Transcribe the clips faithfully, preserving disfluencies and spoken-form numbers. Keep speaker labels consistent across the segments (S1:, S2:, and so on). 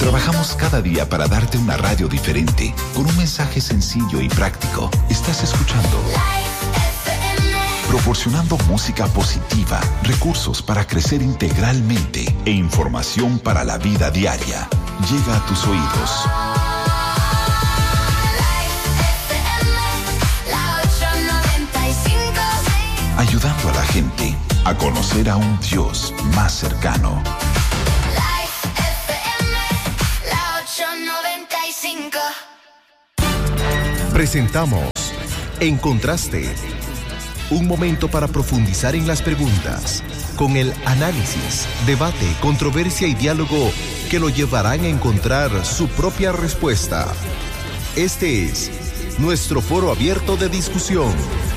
S1: Trabajamos cada día para darte una radio diferente, con un mensaje sencillo y práctico. Estás escuchando proporcionando música positiva, recursos para crecer integralmente e información para la vida diaria. Llega a tus oídos. Ayudando a la gente a conocer a un Dios más cercano.
S2: Presentamos En Contraste, un momento para profundizar en las preguntas, con el análisis, debate, controversia y diálogo que lo llevarán a encontrar su propia respuesta. Este es nuestro foro abierto de discusión.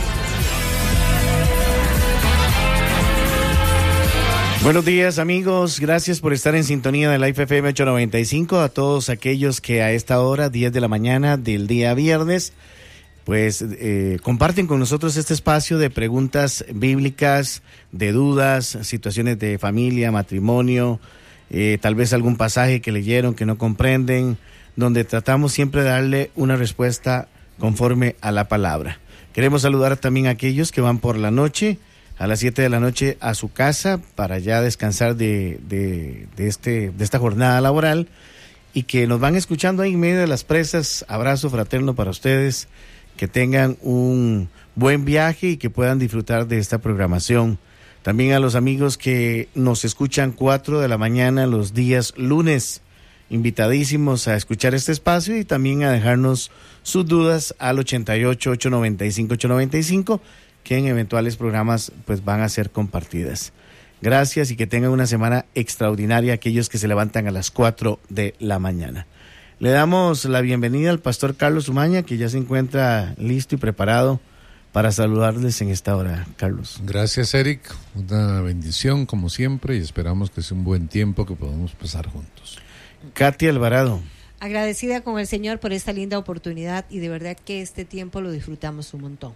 S3: Buenos días, amigos, gracias por estar en sintonía de Life F M ocho noventa y cinco, a todos aquellos que a esta hora, diez de la mañana del día viernes, pues eh, comparten con nosotros este espacio de preguntas bíblicas, de dudas, situaciones de familia, matrimonio, eh, tal vez algún pasaje que leyeron que no comprenden, donde tratamos siempre de darle una respuesta conforme a la palabra. Queremos saludar también a aquellos que van por la noche, a las siete de la noche a su casa, para ya descansar de, de, de, este, de esta jornada laboral, y que nos van escuchando ahí en medio de las presas. Abrazo fraterno para ustedes. Que tengan un buen viaje y que puedan disfrutar de esta programación. También a los amigos que nos escuchan cuatro de la mañana los días lunes, invitadísimos a escuchar este espacio y también a dejarnos sus dudas al ochenta y ocho, ochocientos noventa y cinco, ochocientos noventa y cinco, que en eventuales programas pues van a ser compartidas. Gracias y que tengan una semana extraordinaria aquellos que se levantan a las cuatro de la mañana. Le damos la bienvenida al pastor Carlos Umaña, que ya se encuentra listo y preparado para saludarles en esta hora. Carlos.
S4: Gracias, Eric. Una bendición, como siempre, y esperamos que sea un buen tiempo que podamos pasar juntos.
S3: Katy Alvarado.
S5: Agradecida con el Señor por esta linda oportunidad y de verdad que este tiempo lo disfrutamos un montón.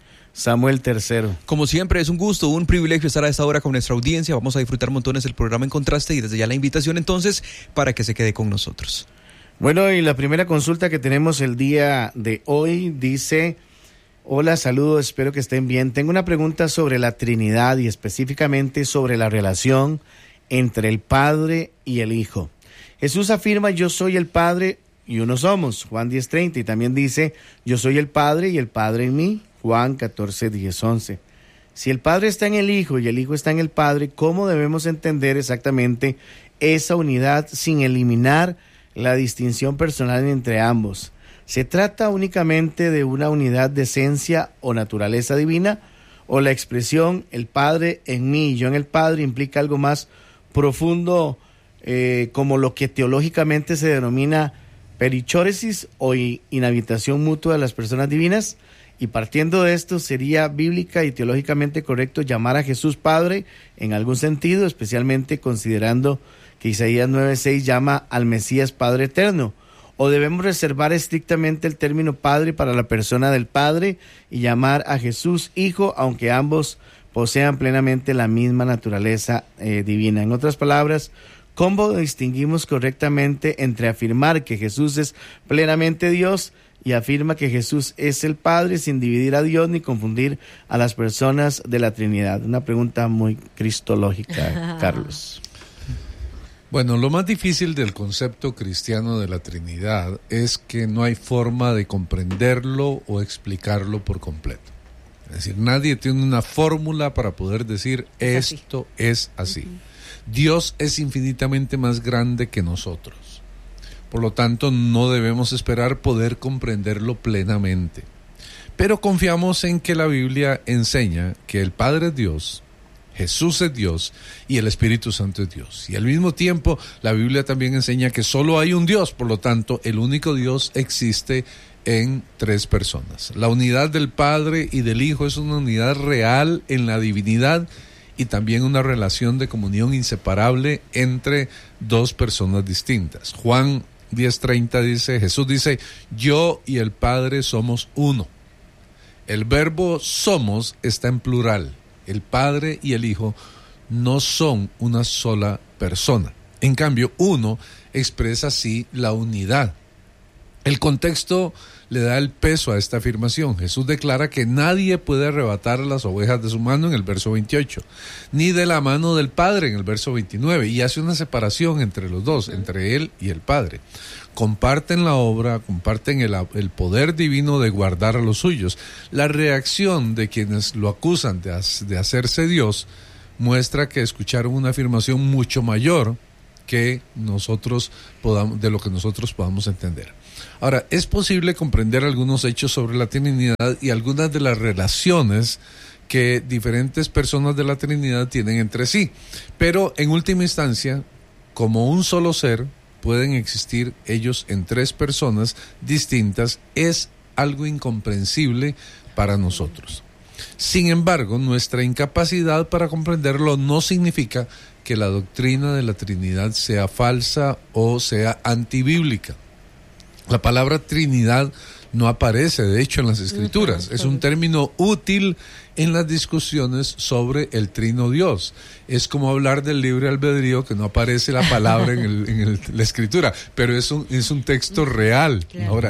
S3: Samuel Tercero.
S6: Como siempre, es un gusto, un privilegio estar a esta hora con nuestra audiencia. Vamos a disfrutar montones el programa En Contraste y desde ya la invitación entonces para que se quede con nosotros.
S3: Bueno, y la primera consulta que tenemos el día de hoy dice: hola, saludos, espero que estén bien. Tengo una pregunta sobre la Trinidad y específicamente sobre la relación entre el Padre y el Hijo. Jesús afirma: yo soy el Padre y uno somos, Juan diez treinta, y también dice: yo soy el Padre y el Padre en mí, Juan catorce diez once. Si el Padre está en el Hijo y el Hijo está en el Padre, ¿cómo debemos entender exactamente esa unidad sin eliminar la distinción personal entre ambos? ¿Se trata únicamente de una unidad de esencia o naturaleza divina? ¿O la expresión el Padre en mí y yo en el Padre implica algo más profundo, eh, como lo que teológicamente se denomina perichoresis o inhabitación mutua de las personas divinas? Y partiendo de esto, ¿sería bíblica y teológicamente correcto llamar a Jesús Padre en algún sentido, especialmente considerando que Isaías nueve seis llama al Mesías Padre Eterno? ¿O debemos reservar estrictamente el término Padre para la persona del Padre y llamar a Jesús Hijo, aunque ambos posean plenamente la misma naturaleza eh, divina? En otras palabras, ¿cómo distinguimos correctamente entre afirmar que Jesús es plenamente Dios y afirma que Jesús es el Padre sin dividir a Dios ni confundir a las personas de la Trinidad? Una pregunta muy cristológica, Carlos.
S4: Bueno, lo más difícil del concepto cristiano de la Trinidad es que no hay forma de comprenderlo o explicarlo por completo. Es decir, nadie tiene una fórmula para poder decir
S5: es
S4: esto
S5: así.
S4: es así.
S5: Uh-huh.
S4: Dios es infinitamente más grande que nosotros. Por lo tanto, no debemos esperar poder comprenderlo plenamente. Pero confiamos en que la Biblia enseña que el Padre es Dios, Jesús es Dios y el Espíritu Santo es Dios. Y al mismo tiempo, la Biblia también enseña que solo hay un Dios. Por lo tanto, el único Dios existe en tres personas. La unidad del Padre y del Hijo es una unidad real en la divinidad y también una relación de comunión inseparable entre dos personas distintas. Juan diez treinta dice, Jesús dice: yo y el Padre somos uno. El verbo somos está en plural. El Padre y el Hijo no son una sola persona. En cambio, uno expresa sí la unidad. El contexto le da el peso a esta afirmación. Jesús declara que nadie puede arrebatar las ovejas de su mano en el verso veintiocho, ni de la mano del Padre en el verso veintinueve, y hace una separación entre los dos, entre Él y el Padre. Comparten la obra, comparten el, el poder divino de guardar a los suyos. La reacción de quienes lo acusan de, de hacerse Dios muestra que escucharon una afirmación mucho mayor que nosotros podamos, de lo que nosotros podamos entender. Ahora, es posible comprender algunos hechos sobre la Trinidad y algunas de las relaciones que diferentes personas de la Trinidad tienen entre sí, pero en última instancia, como un solo ser, pueden existir ellos en tres personas distintas, es algo incomprensible para nosotros. Sin embargo, nuestra incapacidad para comprenderlo no significa que la doctrina de la Trinidad sea falsa o sea antibíblica. La palabra Trinidad no aparece, de hecho, en las Escrituras. Es un término útil en las discusiones sobre el Trino Dios. Es como hablar del libre albedrío, que no aparece la palabra en, el, en el, la Escritura, pero es un, es un texto real. Claro. Ahora,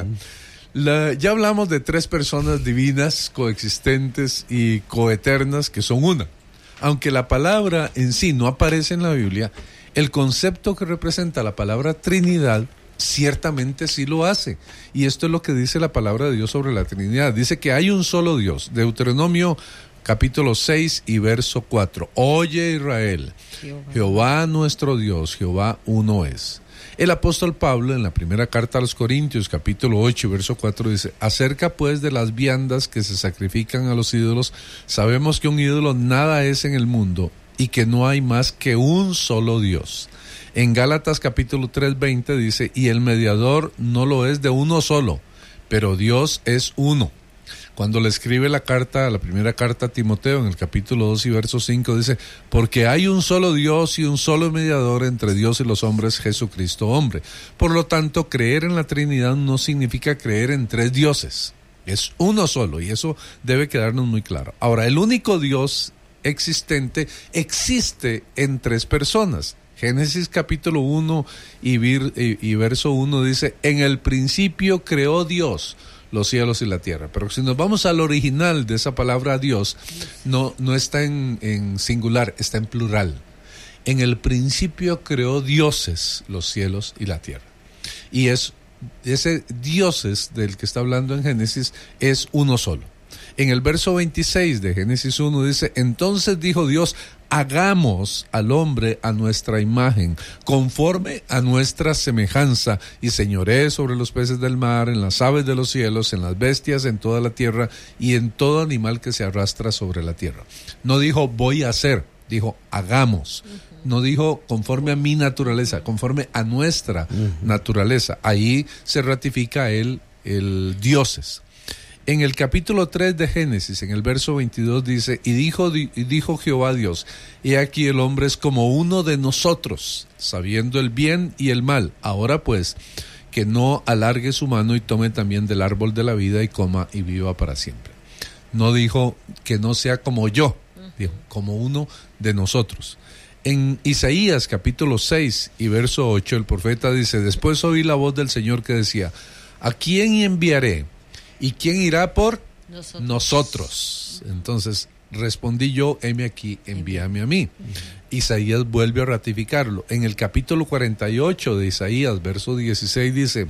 S4: la, ya hablamos de tres personas divinas, coexistentes y coeternas, que son una. Aunque la palabra en sí no aparece en la Biblia, el concepto que representa la palabra Trinidad ciertamente sí lo hace. Y esto es lo que dice la palabra de Dios sobre la Trinidad. Dice que hay un solo Dios. Deuteronomio capítulo seis y verso cuatro. Oye Israel, Jehová. Jehová nuestro Dios, Jehová uno es. El apóstol Pablo en la primera carta a los Corintios capítulo ocho verso cuatro dice: acerca pues de las viandas que se sacrifican a los ídolos, sabemos que un ídolo nada es en el mundo y que no hay más que un solo Dios. En Gálatas capítulo tres veinte dice: y el mediador no lo es de uno solo, pero Dios es uno. Cuando le escribe la carta, la primera carta a Timoteo, en el capítulo dos y verso cinco, dice: porque hay un solo Dios y un solo mediador entre Dios y los hombres, Jesucristo hombre. Por lo tanto, creer en la Trinidad no significa creer en tres dioses. Es uno solo, y eso debe quedarnos muy claro. Ahora, el único Dios existente existe en tres personas. Génesis capítulo uno y, vir, y, y verso uno dice: en el principio creó Dios los cielos y la tierra. Pero si nos vamos al original de esa palabra Dios, no, no está en, en singular, está en plural. En el principio creó dioses los cielos y la tierra. Y es ese dioses del que está hablando en Génesis es uno solo. En el verso veintiséis de Génesis uno dice: entonces dijo Dios, hagamos al hombre a nuestra imagen, conforme a nuestra semejanza, y señoree sobre los peces del mar, en las aves de los cielos, en las bestias, en toda la tierra, y en todo animal que se arrastra sobre la tierra. No dijo voy a hacer, dijo hagamos. No dijo conforme a mi naturaleza, conforme a nuestra uh-huh. naturaleza. Ahí se ratifica el, el dioses. En el capítulo tres de Génesis, en el verso veintidós dice: y dijo, y dijo Jehová Dios, he aquí el hombre es como uno de nosotros, sabiendo el bien y el mal. Ahora pues, que no alargue su mano y tome también del árbol de la vida y coma y viva para siempre. No dijo que no sea como yo, dijo como uno de nosotros. En Isaías capítulo seis y verso ocho, el profeta dice: después oí la voz del Señor que decía: ¿a quién enviaré? ¿Y quién irá por nosotros? nosotros? Entonces respondí yo: heme aquí, envíame a mí. Uh-huh. Isaías vuelve a ratificarlo. En el capítulo cuarenta y ocho de Isaías, verso dieciséis, dice: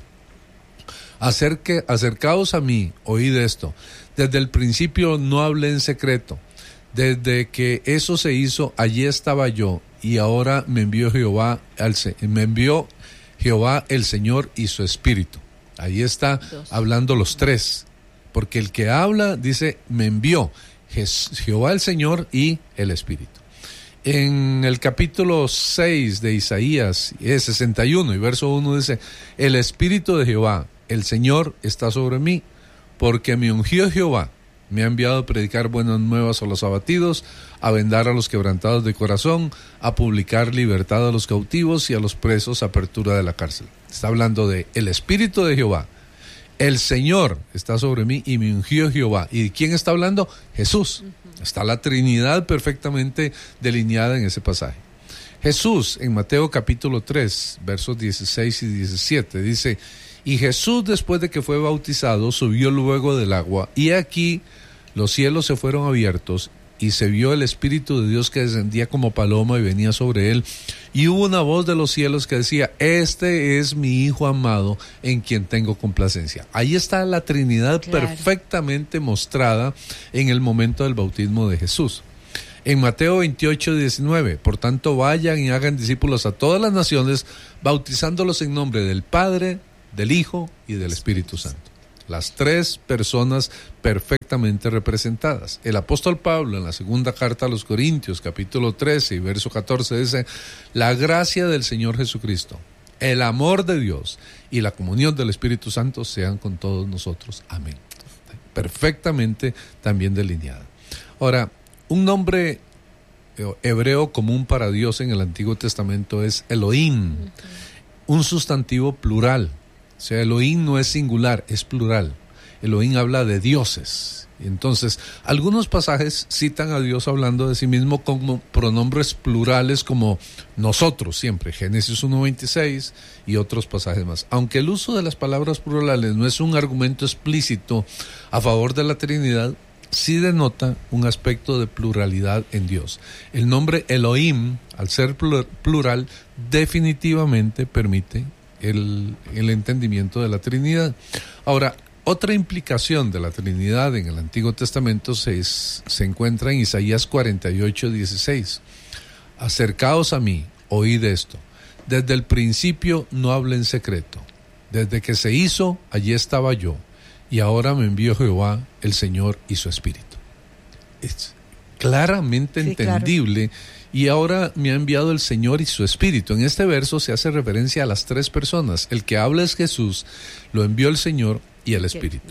S4: Acerque, acercaos a mí, oíd esto. Desde el principio no hablé en secreto. Desde que eso se hizo, allí estaba yo, y ahora me envió Jehová, al, me envió Jehová el Señor y su Espíritu. Ahí está Dos. hablando los tres, porque el que habla dice me envió Jehová el Señor y el Espíritu. En el capítulo seis de Isaías, es sesenta y uno y verso uno dice: el Espíritu de Jehová, el Señor, está sobre mí, porque me ungió Jehová, me ha enviado a predicar buenas nuevas a los abatidos, a vendar a los quebrantados de corazón, a publicar libertad a los cautivos y a los presos, apertura de la cárcel. Está hablando de el Espíritu de Jehová. El Señor está sobre mí y me ungió Jehová. ¿Y de quién está hablando? Jesús. Uh-huh. Está la Trinidad perfectamente delineada en ese pasaje. Jesús, en Mateo capítulo tres, versos dieciséis y diecisiete, dice: y Jesús, después de que fue bautizado, subió luego del agua, y aquí los cielos se fueron abiertos, y se vio el Espíritu de Dios que descendía como paloma y venía sobre él, y hubo una voz de los cielos que decía: este es mi Hijo amado, en quien tengo complacencia. Ahí está la Trinidad, claro, perfectamente mostrada en el momento del bautismo de Jesús. En Mateo veintiocho, diecinueve, por tanto vayan y hagan discípulos a todas las naciones, bautizándolos en nombre del Padre, del Hijo y del Espíritu Santo. Las tres personas perfectamente representadas. El apóstol Pablo, en la segunda carta a los Corintios, capítulo trece y verso catorce, dice: la gracia del Señor Jesucristo, el amor de Dios y la comunión del Espíritu Santo sean con todos nosotros. Amén. Perfectamente también delineada. Ahora, un nombre hebreo común para Dios en el Antiguo Testamento es Elohim, un sustantivo plural. O sea, Elohim no es singular, es plural. Elohim habla de dioses. Entonces, algunos pasajes citan a Dios hablando de sí mismo como pronombres plurales, como nosotros siempre, Génesis uno veintiséis y otros pasajes más. Aunque el uso de las palabras plurales no es un argumento explícito a favor de la Trinidad, sí denota un aspecto de pluralidad en Dios. El nombre Elohim, al ser plural, definitivamente permite el, el entendimiento de la Trinidad. Ahora, otra implicación de la Trinidad en el Antiguo Testamento se, es, se encuentra en Isaías cuarenta y ocho, dieciséis. Acercaos a mí, oíd esto. Desde el principio no hablé en secreto. Desde que se hizo, allí estaba yo. Y ahora me envió Jehová, el Señor y su Espíritu. Es claramente sí, entendible. Claro. Y ahora me ha enviado el Señor y su Espíritu. En este verso se hace referencia a las tres personas. El que habla es Jesús, lo envió el Señor y el Espíritu.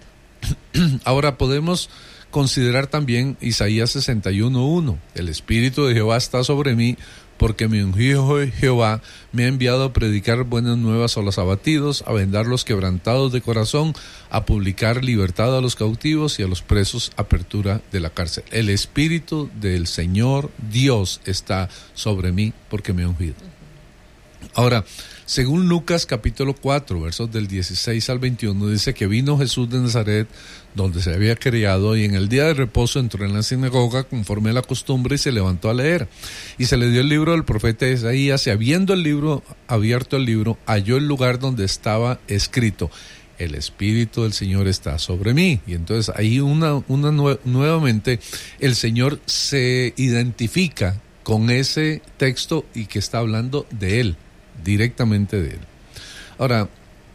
S4: Ahora podemos considerar también Isaías sesenta y uno, uno. El Espíritu de Jehová está sobre mí, porque me ungió Jehová, me ha enviado a predicar buenas nuevas a los abatidos, a vendar los quebrantados de corazón, a publicar libertad a los cautivos y a los presos apertura de la cárcel. El Espíritu del Señor Dios está sobre mí, porque me ha ungido. Ahora, según Lucas capítulo cuatro, versos del dieciséis al veintiuno, dice que vino Jesús de Nazaret, donde se había criado, y en el día de reposo entró en la sinagoga conforme a la costumbre y se levantó a leer. Y se le dio el libro del profeta Isaías, y habiendo el libro, abierto el libro, halló el lugar donde estaba escrito: el Espíritu del Señor está sobre mí. Y entonces ahí una, una nue- nuevamente el Señor se identifica con ese texto y que está hablando de Él, directamente de Él. Ahora,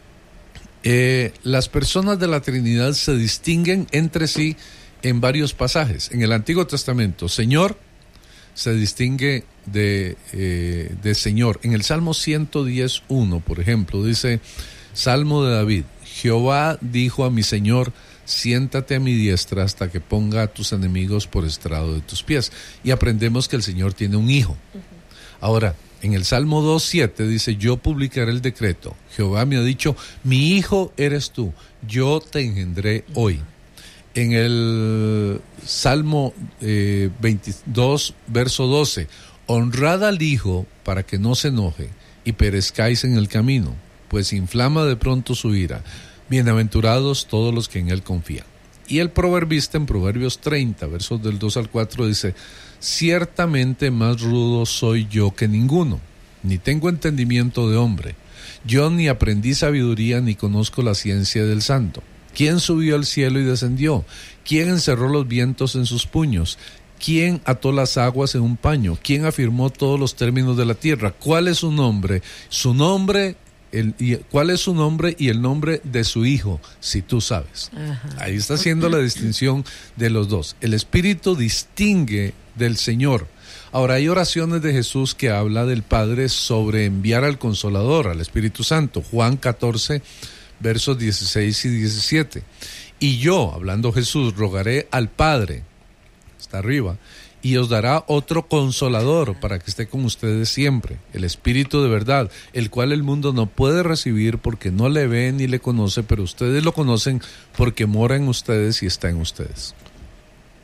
S4: eh, las personas de la Trinidad se distinguen entre sí en varios pasajes. En el Antiguo Testamento, Señor se distingue de, eh, de Señor. En el Salmo ciento diez, uno, por ejemplo, dice, Salmo de David: Jehová dijo a mi Señor, siéntate a mi diestra hasta que ponga a tus enemigos por estrado de tus pies. Y aprendemos que el Señor tiene un hijo. Ahora, en el Salmo dos, siete dice, yo publicaré el decreto. Jehová me ha dicho, mi hijo eres tú, yo te engendré hoy. En el Salmo eh, veintidós, verso doce, honrad al hijo para que no se enoje y perezcáis en el camino, pues inflama de pronto su ira. Bienaventurados todos los que en él confían. Y el proverbista en Proverbios treinta, versos del dos al cuatro dice, ciertamente más rudo soy yo que ninguno, ni tengo entendimiento de hombre. Yo ni aprendí sabiduría ni conozco la ciencia del santo. ¿Quién subió al cielo y descendió? ¿Quién encerró los vientos en sus puños? ¿Quién ató las aguas en un paño? ¿Quién afirmó todos los términos de la tierra? ¿Cuál es su nombre? Su nombre, el, y, ¿cuál es su nombre y el nombre de su hijo? Si tú sabes. Ajá. Ahí está haciendo la distinción de los dos. El Espíritu distingue del Señor. Ahora, hay oraciones de Jesús que habla del Padre sobre enviar al Consolador, al Espíritu Santo. Juan catorce, versos dieciséis y diecisiete. Y yo, hablando Jesús, rogaré al Padre, está arriba, y os dará otro Consolador para que esté con ustedes siempre, el Espíritu de verdad, el cual el mundo no puede recibir porque no le ve ni le conoce, pero ustedes lo conocen porque mora en ustedes y está en ustedes.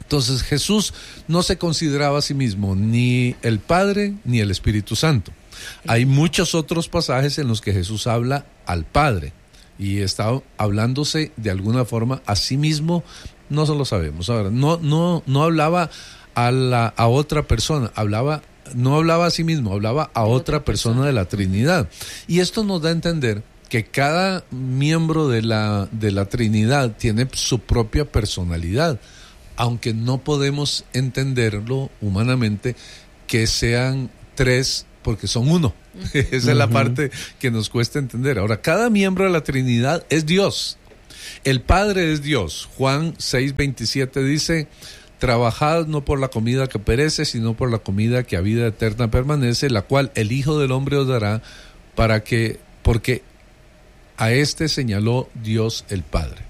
S4: Entonces Jesús no se consideraba a sí mismo ni el Padre ni el Espíritu Santo. Hay muchos otros pasajes en los que Jesús habla al Padre y está hablándose de alguna forma a sí mismo, no se lo sabemos. Ahora, no, no, no hablaba a, la, a otra persona, hablaba, no hablaba a sí mismo, hablaba a otra persona de la Trinidad. Y esto nos da a entender que cada miembro de la, de la Trinidad tiene su propia personalidad, aunque no podemos entenderlo humanamente que sean tres porque son uno. Uh-huh. Esa es la parte que nos cuesta entender. Ahora, cada miembro de la Trinidad es Dios. El Padre es Dios. Juan seis veintisiete dice: trabajad no por la comida que perece, sino por la comida que a vida eterna permanece, la cual el Hijo del Hombre os dará, para que, porque a este señaló Dios el Padre.